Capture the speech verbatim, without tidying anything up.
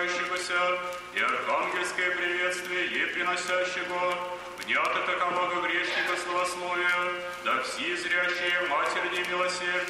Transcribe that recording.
собирающегося, и архангельское приветствие ей приносящего, внято такового грешника словословия, да все зрящие матерь милосердия,